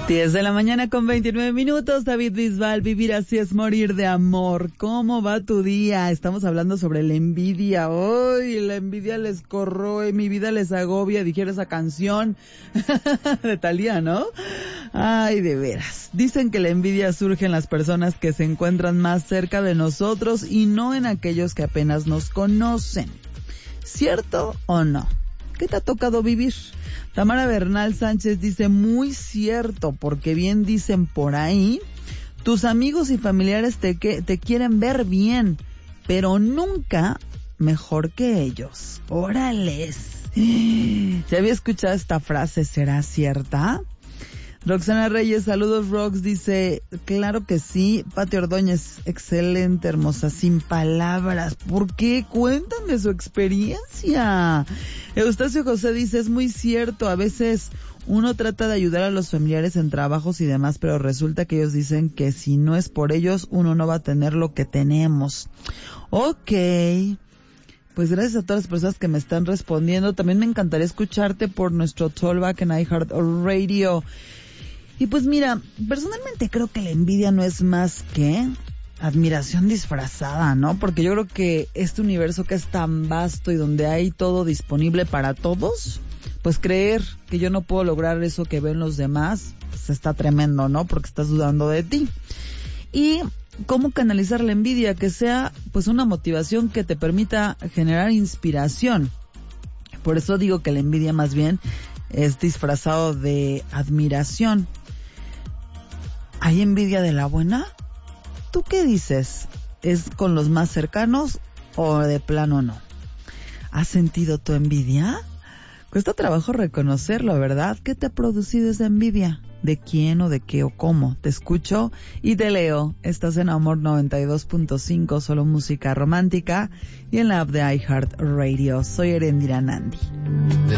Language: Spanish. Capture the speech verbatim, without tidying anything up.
diez de la mañana con veintinueve minutos, David Bisbal, vivir así es morir de amor. ¿Cómo va tu día? Estamos hablando sobre la envidia. Hoy la envidia les corroe, mi vida les agobia, dijera esa canción de Thalía, ¿no? Ay, de veras. Dicen que la envidia surge en las personas que se encuentran más cerca de nosotros y no en aquellos que apenas nos conocen. ¿Cierto o no? ¿Qué te ha tocado vivir? Tamara Bernal Sánchez dice, muy cierto, porque bien dicen por ahí, tus amigos y familiares te, que, te quieren ver bien, pero nunca mejor que ellos. ¡Órales! ¿Se había escuchado esta frase? ¿Será cierta? Roxana Reyes, saludos Rox, dice, claro que sí. Pati Ordóñez, excelente, hermosa, sin palabras. ¿Por qué? Cuéntame su experiencia. Eustacio José dice, es muy cierto, a veces uno trata de ayudar a los familiares en trabajos y demás, pero resulta que ellos dicen que si no es por ellos, uno no va a tener lo que tenemos. Ok. Pues gracias a todas las personas que me están respondiendo. También me encantaría escucharte por nuestro Tollback en iHeartRadio. Y pues mira, personalmente creo que la envidia no es más que admiración disfrazada, ¿no? Porque yo creo que este universo que es tan vasto y donde hay todo disponible para todos, pues creer que yo no puedo lograr eso que ven los demás, pues está tremendo, ¿no? Porque estás dudando de ti. Y cómo canalizar la envidia, que sea pues una motivación que te permita generar inspiración. Por eso digo que la envidia más bien es disfrazado de admiración. ¿Hay envidia de la buena? ¿Tú qué dices? ¿Es con los más cercanos o de plano no? ¿Has sentido tu envidia? Cuesta trabajo reconocerlo, ¿verdad? ¿Qué te ha producido esa envidia? ¿De quién o de qué o cómo? Te escucho y te leo. Estás en Amor noventa y dos punto cinco, solo música romántica, y en la app de iHeartRadio. Soy Erendira Nandi. The